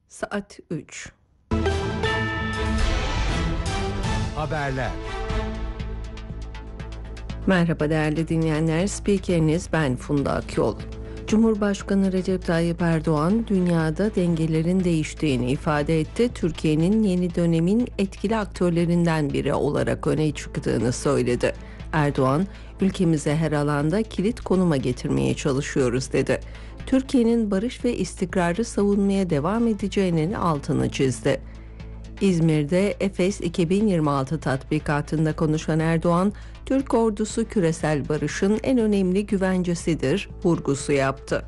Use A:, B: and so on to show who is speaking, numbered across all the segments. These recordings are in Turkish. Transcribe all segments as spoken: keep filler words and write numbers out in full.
A: Saat üç.
B: Haberler.
A: Merhaba değerli dinleyenler, spikeriniz ben Funda Akyol. Cumhurbaşkanı Recep Tayyip Erdoğan, dünyada dengelerin değiştiğini ifade etti. Türkiye'nin yeni dönemin etkili aktörlerinden biri olarak öne çıktığını söyledi. Erdoğan, ülkemize her alanda kilit konuma getirmeye çalışıyoruz dedi. Türkiye'nin barış ve istikrarı savunmaya devam edeceğinin altını çizdi. İzmir'de Efes iki bin yirmi altı tatbikatında konuşan Erdoğan, Türk ordusu küresel barışın en önemli güvencesidir vurgusu yaptı.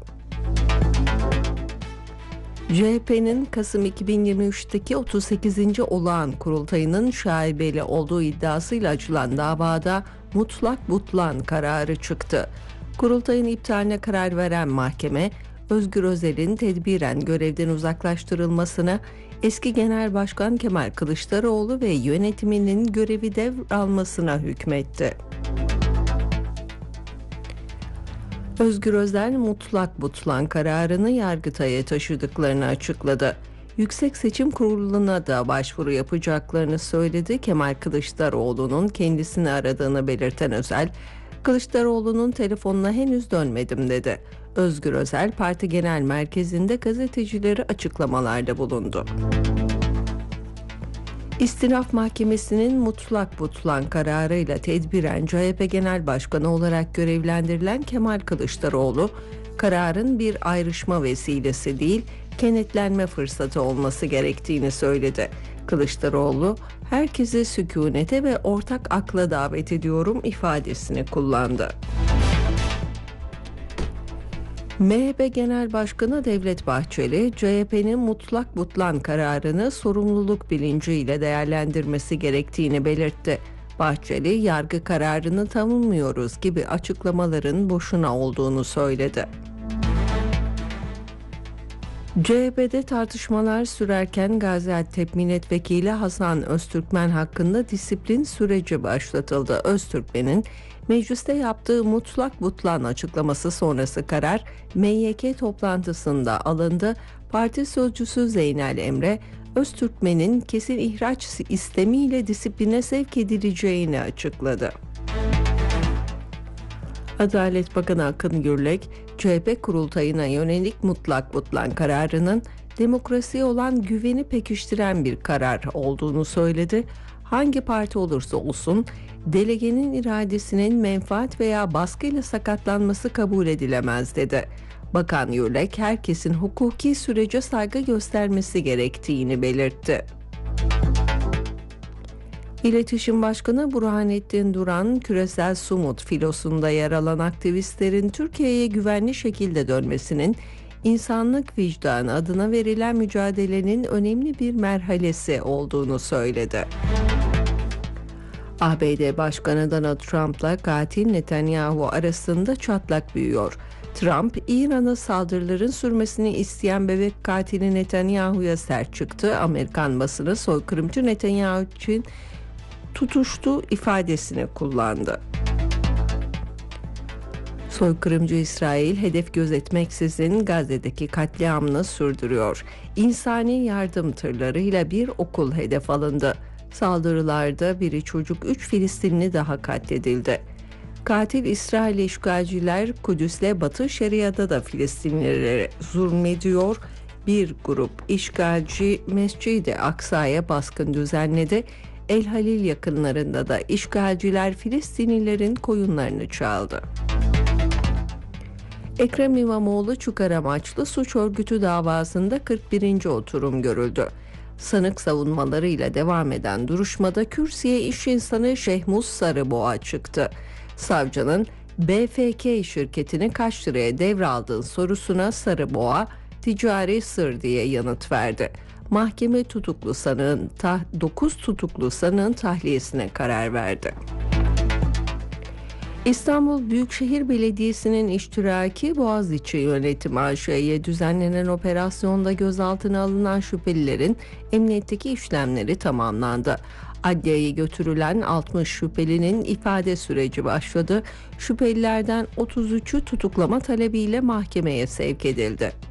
A: C H P'nin Kasım iki bin yirmi üçteki otuz sekizinci olağan kurultayının şaibeli olduğu iddiasıyla açılan davada mutlak butlan kararı çıktı. Kurultayın iptaline karar veren mahkeme, Özgür Özel'in tedbiren görevden uzaklaştırılmasına, eski Genel Başkan Kemal Kılıçdaroğlu ve yönetiminin görevi devralmasına hükmetti. Özgür Özel mutlak butlan kararını Yargıtay'a taşıdıklarını açıkladı. Yüksek Seçim Kurulu'na da başvuru yapacaklarını söyledi. Kemal Kılıçdaroğlu'nun kendisini aradığını belirten Özel, Kılıçdaroğlu'nun telefonuna henüz dönmedim dedi. Özgür Özel, parti genel merkezinde gazetecilere açıklamalarda bulundu. İstinaf Mahkemesi'nin mutlak butlan kararıyla tedbiren C H P Genel Başkanı olarak görevlendirilen Kemal Kılıçdaroğlu, kararın bir ayrışma vesilesi değil, kenetlenme fırsatı olması gerektiğini söyledi. Kılıçdaroğlu, herkesi sükunete ve ortak akla davet ediyorum ifadesini kullandı. M H P Genel Başkanı Devlet Bahçeli, C H P'nin mutlak butlan kararını sorumluluk bilinciyle değerlendirmesi gerektiğini belirtti. Bahçeli, yargı kararını tanımıyoruz gibi açıklamaların boşuna olduğunu söyledi. C H P'de tartışmalar sürerken Gaziantep Milletvekili Hasan Öztürkmen hakkında disiplin süreci başlatıldı. Öztürkmen'in mecliste yaptığı mutlak butlan açıklaması sonrası karar M Y K toplantısında alındı. Parti sözcüsü Zeynel Emre, Öztürkmen'in kesin ihraç istemiyle disipline sevk edileceğini açıkladı. Adalet Bakanı Akın Gürlek, C H P kurultayına yönelik mutlak butlan kararının demokrasiye olan güveni pekiştiren bir karar olduğunu söyledi. Hangi parti olursa olsun delegenin iradesinin menfaat veya baskıyla sakatlanması kabul edilemez dedi. Bakan Gürlek, herkesin hukuki sürece saygı göstermesi gerektiğini belirtti. İletişim Başkanı Burhanettin Duran, küresel Sumut filosunda yer alan aktivistlerin Türkiye'ye güvenli şekilde dönmesinin insanlık vicdanı adına verilen mücadelenin önemli bir merhalesi olduğunu söyledi. A B D Başkanı Donald Trump'la katil Netanyahu arasında çatlak büyüyor. Trump, İran'a saldırıların sürmesini isteyen bebek katili Netanyahu'ya sert çıktı. Amerikan basını soykırımcı Netanyahu için tutuştu ifadesini kullandı. Soykırımcı İsrail hedef gözetmeksizin Gazze'deki katliamını sürdürüyor. İnsani yardım tırlarıyla bir okul hedef alındı. Saldırılarda biri çocuk, üç Filistinli daha katledildi. Katil İsrail işgalciler Kudüs'le Batı Şeria'da da Filistinlilere zulmediyor. Bir grup işgalci Mescid-i Aksa'ya baskın düzenledi. El Halil yakınlarında da işgalciler Filistinlilerin koyunlarını çaldı. Ekrem İmamoğlu çıkar amaçlı suç örgütü davasında kırk birinci oturum görüldü. Sanık savunmalarıyla devam eden duruşmada kürsüye iş insanı Şehmuz Sarıboğa çıktı. Savcının B F K şirketini kaç liraya devraldığın sorusuna Sarıboğa ticari sır diye yanıt verdi. Mahkeme tutuklu sanığın dokuz tutuklu sanığın tahliyesine karar verdi. İstanbul Büyükşehir Belediyesi'nin iştiraki Boğaziçi Yönetim A Ş'ye düzenlenen operasyonda gözaltına alınan şüphelilerin emniyetteki işlemleri tamamlandı. Adliyeye götürülen altmış şüphelinin ifade süreci başladı. Şüphelilerden otuz üçü tutuklama talebiyle mahkemeye sevk edildi.